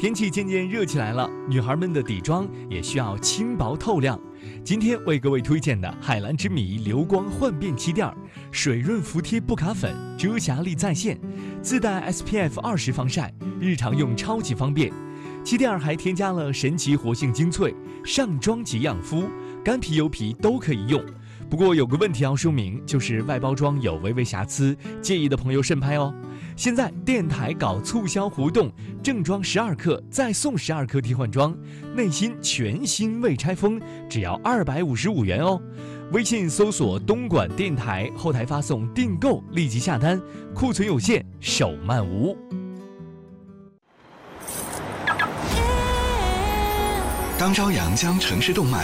天气渐渐热起来了，女孩们的底妆也需要轻薄透亮。今天为各位推荐的海蓝之谜流光焕变气垫，水润服帖不卡粉，遮瑕力在线，自带 SPF20 防晒，日常用超级方便。气垫还添加了神奇活性精粹，上妆即养肤，干皮油皮都可以用。不过有个问题要说明，就是外包装有微微瑕疵，介意的朋友慎拍哦。现在电台搞促销活动，正装12克再送12克替换装，内心全新未拆封，只要255元哦。微信搜索东莞电台，后台发送订购，立即下单，库存有限，手慢无。 当朝阳将城市动脉